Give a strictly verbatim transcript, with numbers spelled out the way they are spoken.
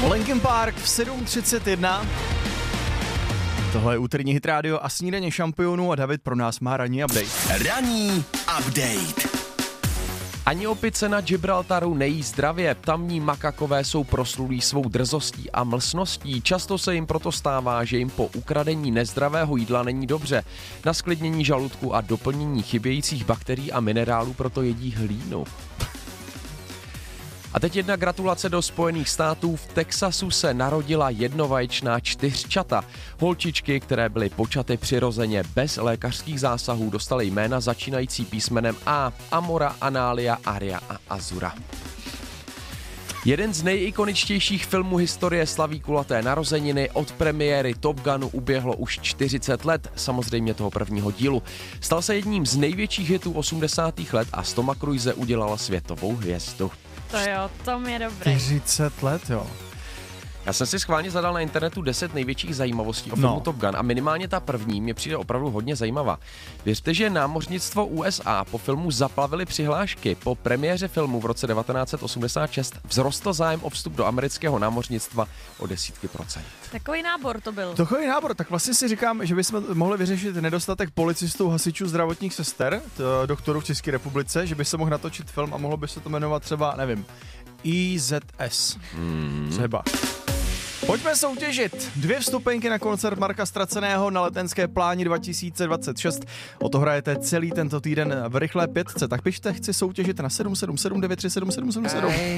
Linkin Park v sedm třicet jedna. Tohle je úterní Hit Radio a snídaně šampionů a David pro nás má ranní update. Ranní update. Ani opice na Gibraltaru nejí zdravě, tamní makakové jsou proslulí svou drzostí a mlsností. Často se jim proto stává, že jim po ukradení nezdravého jídla není dobře. Na sklidnění žaludku a doplnění chybějících bakterií a minerálů proto jedí hlínu. A teď jedna gratulace do Spojených států. V Texasu se narodila jednovaječná čtyřčata. Holčičky, které byly počaty přirozeně bez lékařských zásahů, dostaly jména začínající písmenem A. Amora, Anália, Aria a Azura. Jeden z nejikoničtějších filmů historie slaví kulaté narozeniny. Od premiéry Top Gunu uběhlo už čtyřicet let, samozřejmě toho prvního dílu. Stal se jedním z největších hitů osmdesátých let a z Toma Cruise udělala světovou hvězdu. To jo, to je dobrý. čtyřicet let, jo. Já jsem si schválně zadal na internetu deset největších zajímavostí o filmu No. Top Gun a minimálně ta první mě přijde opravdu hodně zajímavá. Věřte, že námořnictvo U S A po filmu zaplavili přihlášky. Po premiéře filmu v roce devatenáct set osmdesát šest vzrostl zájem o vstup do amerického námořnictva o desítky procent. Takový nábor to byl. Takový nábor, tak vlastně si říkám, že bychom mohli vyřešit nedostatek policistů, hasičů, zdravotních sester, t- doktorů v České republice, že by se mohl natočit film a mohlo by se to jmenovat třeba, nevím, I Z S. Hmm. Třeba. Pojďme soutěžit. Dvě vstupenky na koncert Marka Ztraceného na Letenské pláni dva tisíce dvacet šest. O to hrajete celý tento týden v rychlé pětce. Tak pište, chci soutěžit na sedm sedm sedm devět tři sedm sedm sedm sedm.